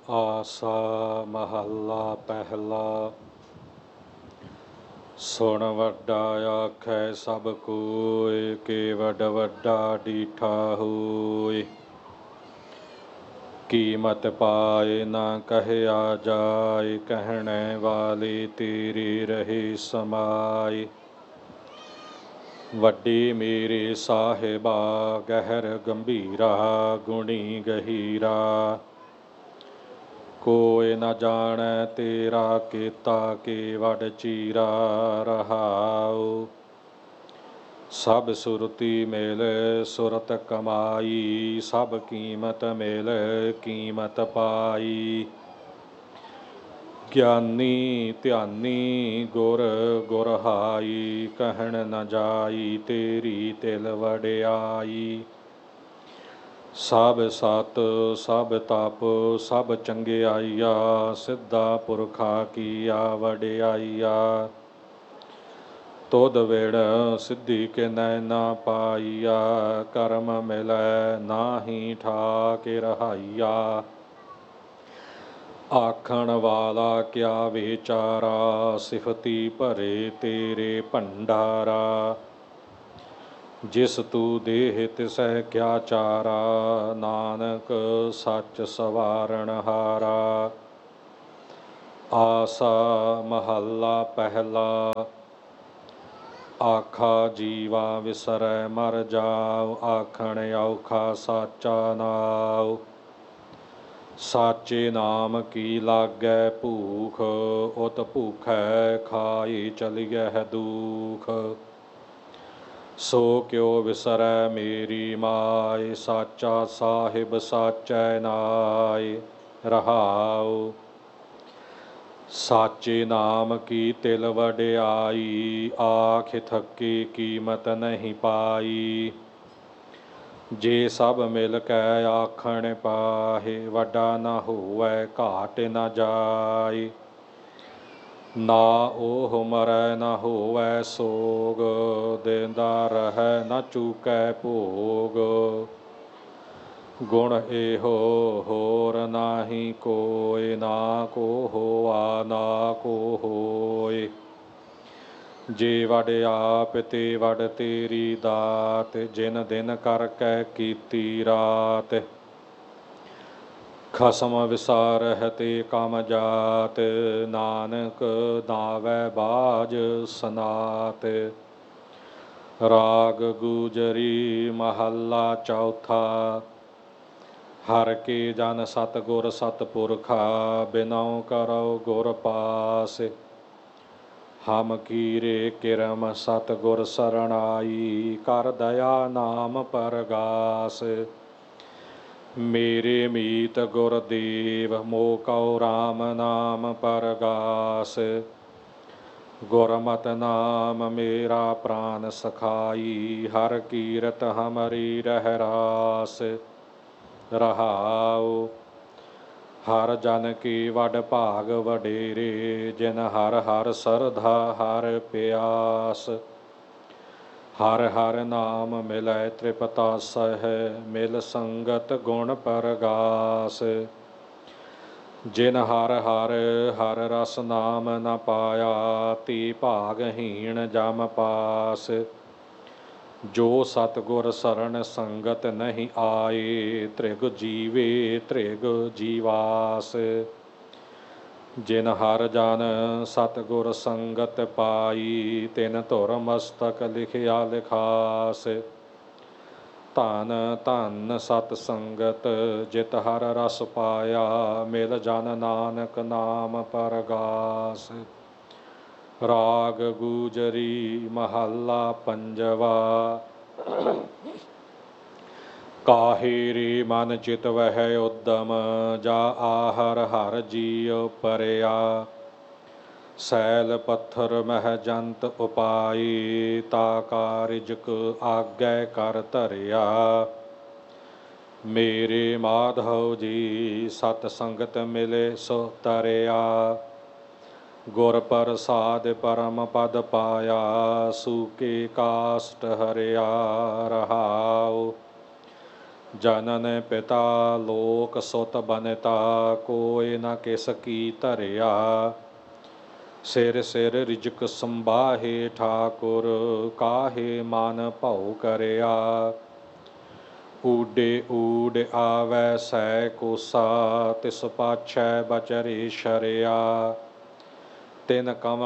ਆਸਾ ਮਹੱਲਾ ਪਹਿਲਾ। ਸੁਣ ਵੱਡਾ ਆਖੈ ਸਭ ਕੋਇ, ਕੇ ਵੱਡ ਵੱਡਾ ਡੀਠਾ ਹੋਇ। ਕੀਮਤ ਪਾਏ ਨਾ ਕਹਿਆ ਜਾਇ, ਕਹਿਣੇ ਵਾਲੀ ਤੇਰੀ ਰਹੀ ਸਮਾਈ। ਵੱਡੀ ਮੇਰੇ ਸਾਹਿਬਾ ਗਹਿਰ ਗੰਭੀਰਾ, ਗੁਣੀ ਗਹੀਰਾ। ਕੋਇ ਨ ਜਾਣੈ ਤੇਰਾ ਕੀਤਾ, ਕੇ ਵੱਡ ਚੀਰਾ ਰਹਾਉ। ਸਭ ਸੁਰਤੀ ਮਿਲ ਸੁਰਤ ਕਮਾਈ, ਸਭ ਕੀਮਤ ਮਿਲ ਕੀਮਤ ਪਾਈ। ਗਿਆਨੀ ਧਿਆਨੀ ਗੁਰ ਗੁਰਹਾਈ, ਕਹਿਣ ਨ ਜਾਈ ਤੇਰੀ ਤਿਲ ਵਡਿਆਈ। ਸਭ ਸਤ ਸਭ ਤਪ ਸਭ ਚੰਗਿਆਈਆ, ਸਿੱਧਾ ਪੁਰਖਾ ਕੀਆ ਵਡਿਆਈਆ। ਤੁਧ ਵਿਣ ਸਿੱਧੀ ਕਿਨੈ ਨਾ ਪਾਈਆ, ਕਰਮ ਮਿਲੈ ਨਾਹੀ ਠਾਕ ਰਹਾਈਆ। ਆਖਣ ਵਾਲਾ ਕਿਆ ਵਿਚਾਰਾ, ਸਿਫਤੀ ਭਰੇ ਤੇਰੇ ਭੰਡਾਰਾ। ਜਿਸ ਤੂੰ ਦੇਹ ਤਿਸੈ ਕਿਆ ਚਾਰਾ, ਨਾਨਕ ਸੱਚ ਸਵਾਰਣ ਹਾਰਾ। ਆਸਾ ਮਹੱਲਾ ਪਹਿਲਾ। ਆਖਾ ਜੀਵਾ ਵਿਸਰੈ ਮਰ ਜਾਉ, ਆਖਣ ਔਖਾ ਸਾਚਾ ਨਾਉ। ਸਾਚੇ ਨਾਮ ਕੀ ਲਾਗੈ ਭੂਖ, ਉਤ ਭੂਖੈ ਖਾਈ ਚਲੀਐ ਦੂਖ। ਸੋ ਕਿਉ ਵਿਸਰੈ ਮੇਰੀ ਮਾਇ, ਸਾਚਾ ਸਾਹਿਬ ਸਾਚੈ ਨਾਇ ਰਹਾਉ। ਸਾਚੇ ਨਾਮ ਕੀ ਤਿਲ ਵਡਿਆਈ, ਆਖ ਥੱਕੀ ਕੀਮਤ ਨਹੀਂ ਪਾਈ। ਜੇ ਸਭ ਮਿਲ ਕੈ ਆਖਣ ਪਾਹੇ, ਵੱਡਾ ਨ ਹੋਵੈ ਘਾਟ ਨ ਜਾਈ। ਨਾ ਉਹ ਮਰੈ ਨ ਹੋਵੈ ਸੋਗ, ਦੇਂਦਾ ਰਹੈ ਨ ਚੂਕੈ ਭੋਗ। ਗੁਣ ਇਹੋ ਹੋਰ ਨਾਹੀ ਕੋਇ, ਨਾ ਕੋ ਹੋਆ ਨਾ ਕੋ ਹੋਇ। ਜੇ ਵਡ ਆਪ ਤੇ ਵਡ ਤੇਰੀ ਦਾਤ, ਜਿਨ ਦਿਨ ਕਰਕੇ ਕੀਤੀ ਰਾਤ। ਖਸਮ ਵਿਸਾਰਹਿ ਤੇ ਕਮ ਜਾਤ, ਨਾਨਕ ਨਾਵੈ ਬਾਝ ਸਨਾਤ। ਰਾਗ ਗੂਜਰੀ ਮਹੱਲਾ ਚੌਥਾ। ਹਰਿ ਕੇ ਜਨ ਸਤਿਗੁਰ ਸਤਿਪੁਰਖਾ, ਬਿਨਉ ਕਰਉ ਗੁਰ ਪਾਸ। ਹਮ ਕੀਰੇ ਕਿਰਮ ਸਤਿਗੁਰ ਸਰਣਾਈ, ਕਰ ਦਇਆ ਨਾਮ ਪਰਗਾਸ। ਮੇਰੇ ਮੀਤ ਗੁਰਦੇਵ, ਮੋਹ ਕਉ ਰਾਮ ਨਾਮ ਪਰਗਾਸ। ਗੁਰਮਤਿ ਨਾਮ ਮੇਰਾ ਪ੍ਰਾਨ ਸਖਾਈ, ਹਰਿ ਕੀਰਤ ਹਮਰੀ ਰਹਿ ਰਾਸ ਰਹਾਉ। ਹਰ ਜਨ ਕੀ ਵਡ ਭਾਗ ਵਡੇਰੇ, ਜਿਨ ਹਰਿ ਹਰਿ ਸਰਧਾ ਹਰਿ ਪਿਆਸ। ਹਰਿ ਹਰਿ ਨਾਮ ਮਿਲੈ ਤ੍ਰਿਪਤਾਸਹਿ, ਮਿਲ ਸੰਗਤ ਗੁਣ ਪਰਗਾਸ। ਜਿਨ ਹਰਿ ਹਰਿ ਹਰਿ ਰਸ ਨਾਮ ਨ ਪਾਇਆ, ਤੀ ਭਾਗਹੀਣ ਜਮ ਪਾਸ। ਜੋ ਸਤਿਗੁਰ ਸਰਣ ਸੰਗਤ ਨਹੀਂ ਆਏ, ਤ੍ਰਿਗ ਜੀਵੇ ਤ੍ਰਿਗ ਜੀਵਾਸ। ਜਿਨ ਹਰਿ ਜਨ ਸਤਿਗੁਰ ਸੰਗਤ ਪਾਈ, ਤਿਨ ਧੁਰ ਮਸਤਕ ਲਿਖਿਆ ਲਿਖਾਸ। ਧਨ ਧਨ ਸਤ ਸੰਗਤ ਜਿਤ ਹਰਿ ਰਸ ਪਾਇਆ, ਮਿਲ ਜਨ ਨਾਨਕ ਨਾਮ ਪਰਗਾਸ। ਰਾਗ ਗੂਜਰੀ ਮਹੱਲਾ ਪੰਜਵਾ। ਕਾਹੇ ਰੇ ਮਨ ਚਿਤ ਵਹਿ ਉਦਮ, ਜਾ ਆਹਰ ਹਰਿ ਜੀਉ ਪਰਿਆ। ਸੈਲ ਪੱਥਰ ਮਹਿ ਜੰਤ ਉਪਾਈ, ਤਾ ਕਾ ਰਿਜਕ ਆਗੈ ਕਰ ਧਰਿਆ। ਮੇਰੇ ਮਾਧਵ ਜੀ ਸਤ ਸੰਗਤ ਮਿਲੇ ਸੋ ਤਰਿਆ। ਗੁਰ ਪ੍ਰਸਾਦਿ ਪਰਮ ਪਦ ਪਾਇਆ, ਸੂਕੇ ਕਾਸ਼ਟ ਹਰਿਆ ਰਹਾਉ। ਜਨਨ ਪਿਤਾ ਲੋਕ ਸੁਤ ਬਨਤਾ ਕੋਇ ਨ ਕਿਸ ਕੀ ਧਰਿਆ। ਸਿਰ ਸਿਰ ਰਿਜਕ ਸੰਬਾਹੇ ਠਾਕੁਰ ਕਾਹੇ ਮਨ ਭਉ ਕਰਿਆ। ਊਡੇ ਊਡ ਆਵੈ ਸੈ ਕੋਸਾ ਤਿਸ ਪਾਛੈ ਬਚਰੇ ਸ਼ਰਿਆ। ਤਿਨ ਕਮ